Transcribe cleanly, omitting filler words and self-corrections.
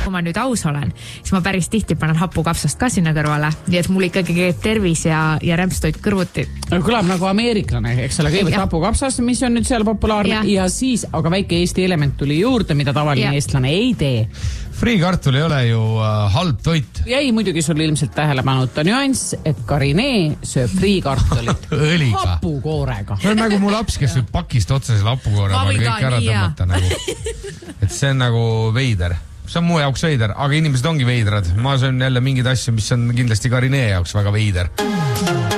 kui ma nüüd aus olen, siis ma päris tihti panen hapukapsast ka sinna kõrvale, nii et mul ikkagi käib tervis ja rämpstoit kõrvuti. Kõlab nagu ameeriklane, eks ole, kõigepealt hapukapsas, mis on nüüd seal populaarne ja siis, aga väike Eesti element tuli juurde, mida tavaline eestlane ei tee. Friikartul ei ole ju halb toit. Jäi muidugi sul ilmselt tähelepanuta nüanss, et Karine sööb friikartulit hapukoorega. See on nagu mu laps, kes võib pakist otsa selle hapukoorega kõik ära tõmmata. Et see on nagu veider. See on mu jaoks veider, aga inimesed ongi veidrad. Ma söön jälle mingeid asju, mis on kindlasti Karine jaoks väga veider.